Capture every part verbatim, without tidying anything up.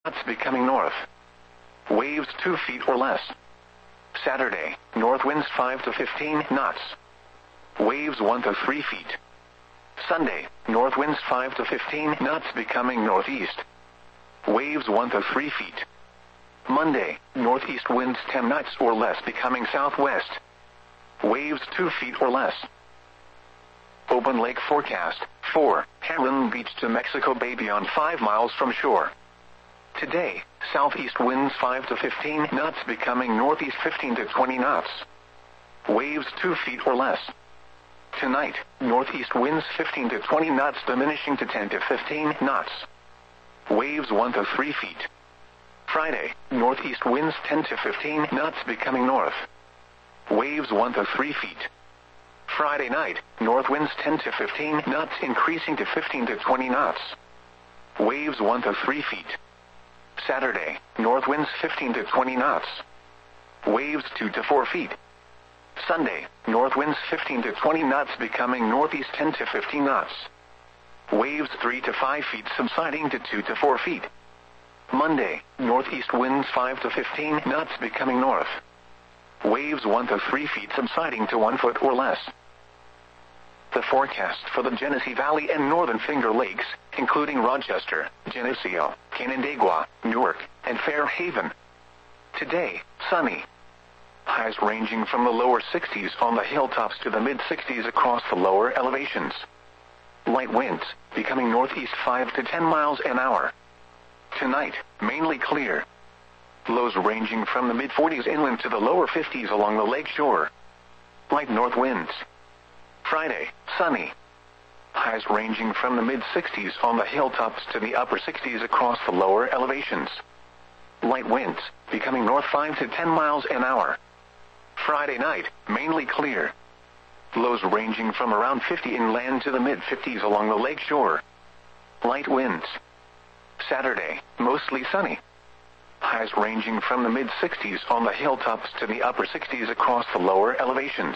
knots becoming north. Waves two feet or less. Saturday, north winds five to fifteen knots. Waves one to three feet. Sunday, north winds five to fifteen knots becoming northeast. Waves one to three feet. Monday, northeast winds ten knots or less becoming southwest. Waves two feet or less. Open lake forecast. four. Hamlin Beach to Mexico Bay beyond five miles from shore. Today, southeast winds five to fifteen knots becoming northeast fifteen to twenty knots. Waves two feet or less. Tonight, northeast winds fifteen to twenty knots diminishing to ten to fifteen knots. Waves one to three feet. Friday, northeast winds ten to fifteen knots becoming north. Waves one to three feet. Friday night, north winds ten to fifteen knots increasing to fifteen to twenty knots. Waves one to three feet. Saturday, north winds fifteen to twenty knots. Waves two to four feet. Sunday, north winds fifteen to twenty knots becoming northeast ten to fifteen knots. Waves three to five feet subsiding to two to four feet. Monday, northeast winds five to fifteen knots becoming north. Waves one to three feet subsiding to one foot or less. The forecast for the Genesee Valley and Northern Finger Lakes, including Rochester, Geneseo, Canandaigua, Newark, and Fairhaven. Today, sunny. Highs ranging from the lower sixties on the hilltops to the mid-sixties across the lower elevations. Light winds, becoming northeast five to ten miles an hour. Tonight, mainly clear. Lows ranging from the mid-forties inland to the lower fifties along the lake shore. Light north winds. Friday, sunny. Highs ranging from the mid-sixties on the hilltops to the upper sixties across the lower elevations. Light winds, becoming north five to ten miles an hour. Friday night, mainly clear. Lows ranging from around fifty inland to the mid-fifties along the lake shore. Light winds. Saturday, mostly sunny. Highs ranging from the mid-sixties on the hilltops to the upper sixties across the lower elevations.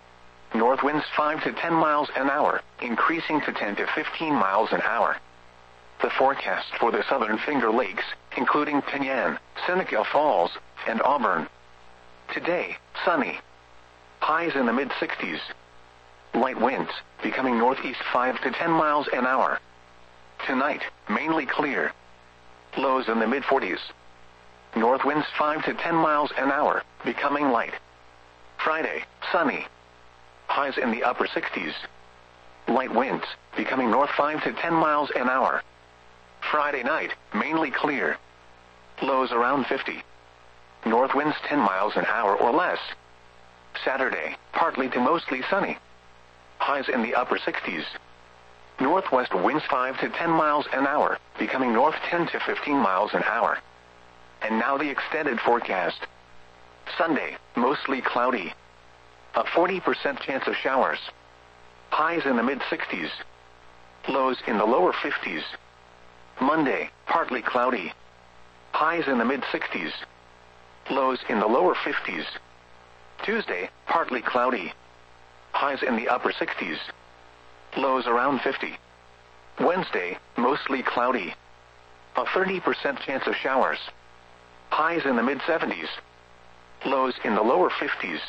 North winds five to ten miles an hour, increasing to ten to fifteen miles an hour. The forecast for the Southern Finger Lakes, including Penyan, Seneca Falls, and Auburn. Today, sunny. Highs in the mid-sixties. Light winds, becoming northeast five to ten miles an hour. Tonight, mainly clear. Lows in the mid-forties. North winds five to ten miles an hour, becoming light. Friday, sunny. Highs in the upper sixties. Light winds, becoming north five to ten miles an hour. Friday night, mainly clear. Lows around fifty. North winds ten miles an hour or less. Saturday, partly to mostly sunny. Highs in the upper sixties. Northwest winds five to ten miles an hour, becoming north ten to fifteen miles an hour. And now the extended forecast. Sunday, mostly cloudy. A forty percent chance of showers. Highs in the mid-sixties. Lows in the lower fifties. Monday, partly cloudy. Highs in the mid-sixties. Lows in the lower fifties. Tuesday, partly cloudy. Highs in the upper sixties. Lows around fifty. Wednesday, mostly cloudy. A thirty percent chance of showers. Highs in the mid-seventies. Lows in the lower fifties.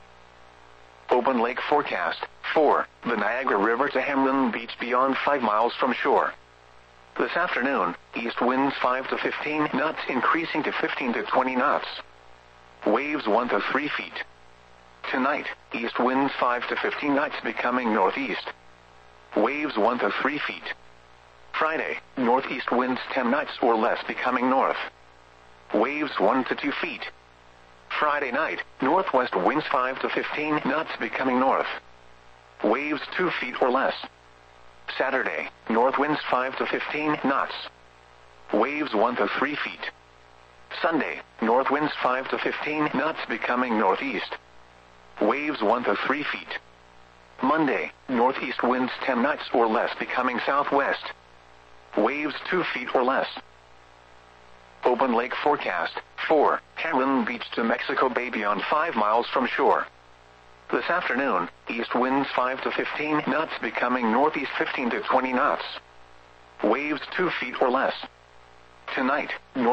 Open lake forecast. four. The Niagara River to Hamlin Beach beyond five miles from shore. This afternoon, east winds five to fifteen knots increasing to fifteen to twenty knots. Waves one to three feet. Tonight, east winds five to fifteen knots becoming northeast. Waves one to three feet. Friday, northeast winds ten knots or less becoming north. Waves one to two feet. Friday night, northwest winds five to fifteen knots becoming north. Waves two feet or less. Saturday, north winds five to fifteen knots. Waves one to three feet. Sunday, north winds five to fifteen knots becoming northeast. Waves one to three feet. Monday, northeast winds ten knots or less becoming southwest. Waves two feet or less. Open lake forecast. four. Hamlin Beach to Mexico Bay beyond five miles from shore. This afternoon, east winds five to fifteen knots becoming northeast fifteen to twenty knots. Waves two feet or less. Tonight, north